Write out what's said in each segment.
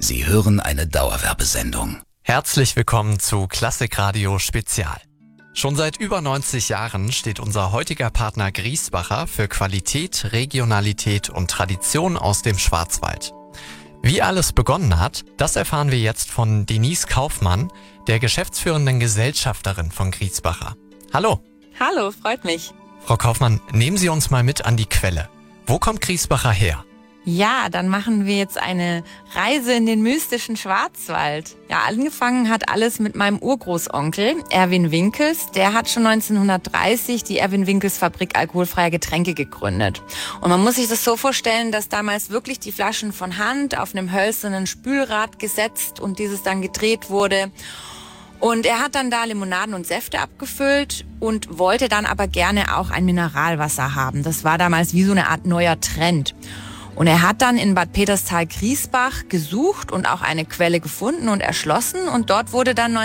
Sie hören eine Dauerwerbesendung. Herzlich willkommen zu Klassikradio Spezial. Schon seit über 90 Jahren steht unser heutiger Partner Griesbacher für Qualität, Regionalität und Tradition aus dem Schwarzwald. Wie alles begonnen hat, das erfahren wir jetzt von Denise Kaufmann, der geschäftsführenden Gesellschafterin von Griesbacher. Hallo. Hallo, freut mich. Frau Kaufmann, nehmen Sie uns mal mit an die Quelle. Wo kommt Griesbacher her? Ja, dann machen wir jetzt eine Reise in den mystischen Schwarzwald. Ja, angefangen hat alles mit meinem Urgroßonkel, Erwin Winkels. Der hat schon 1930 die Erwin Winkels Fabrik alkoholfreier Getränke gegründet. Und man muss sich das so vorstellen, dass damals wirklich die Flaschen von Hand auf einem hölzernen Spülrad gesetzt und dieses dann gedreht wurde. Und er hat dann da Limonaden und Säfte abgefüllt und wollte dann aber gerne auch ein Mineralwasser haben. Das war damals wie so eine Art neuer Trend. Und er hat dann in Bad Peterstal-Griesbach gesucht und auch eine Quelle gefunden und erschlossen. Und dort wurde dann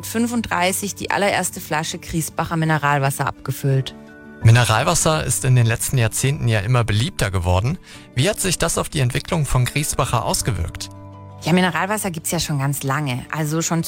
1935 die allererste Flasche Griesbacher Mineralwasser abgefüllt. Mineralwasser ist in den letzten Jahrzehnten ja immer beliebter geworden. Wie hat sich das auf die Entwicklung von Griesbacher ausgewirkt? Ja, Mineralwasser gibt's ja schon ganz lange. Also schon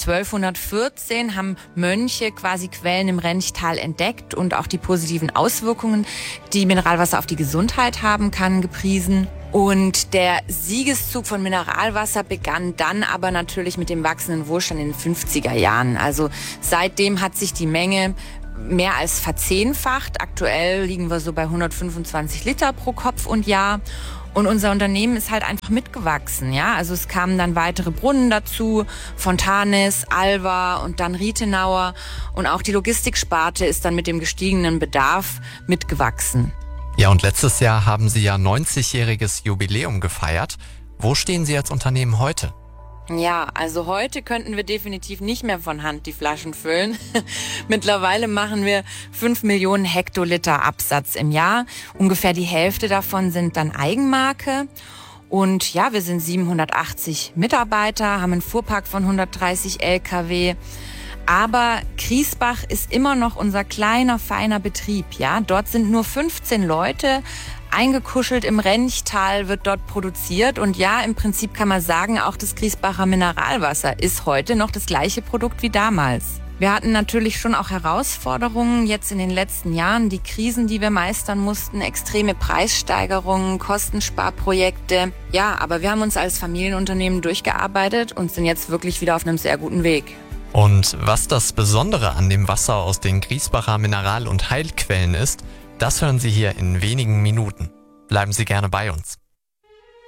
1214 haben Mönche quasi Quellen im Renchtal entdeckt und auch die positiven Auswirkungen, die Mineralwasser auf die Gesundheit haben kann, gepriesen. Und der Siegeszug von Mineralwasser begann dann aber natürlich mit dem wachsenden Wohlstand in den 50er Jahren. Also seitdem hat sich die Menge mehr als verzehnfacht. Aktuell liegen wir so bei 125 Liter pro Kopf und Jahr. Und unser Unternehmen ist halt einfach mitgewachsen, ja. Also es kamen dann weitere Brunnen dazu, Fontanes, Alva und dann Rietenauer. Und auch die Logistiksparte ist dann mit dem gestiegenen Bedarf mitgewachsen. Ja, und letztes Jahr haben Sie ja 90-jähriges Jubiläum gefeiert. Wo stehen Sie als Unternehmen heute? Ja, also heute könnten wir definitiv nicht mehr von Hand die Flaschen füllen. Mittlerweile machen wir 5 Millionen Hektoliter Absatz im Jahr. Ungefähr die Hälfte davon sind dann Eigenmarke. Und ja, wir sind 780 Mitarbeiter, haben einen Fuhrpark von 130 LKW. Aber Griesbach ist immer noch unser kleiner, feiner Betrieb, ja. Dort sind nur 15 Leute. Eingekuschelt im Renchtal wird dort produziert. Und ja, im Prinzip kann man sagen, auch das Griesbacher Mineralwasser ist heute noch das gleiche Produkt wie damals. Wir hatten natürlich schon auch Herausforderungen jetzt in den letzten Jahren, die Krisen, die wir meistern mussten, extreme Preissteigerungen, Kostensparprojekte. Ja, aber wir haben uns als Familienunternehmen durchgearbeitet und sind jetzt wirklich wieder auf einem sehr guten Weg. Und was das Besondere an dem Wasser aus den Griesbacher Mineral- und Heilquellen ist, das hören Sie hier in wenigen Minuten. Bleiben Sie gerne bei uns.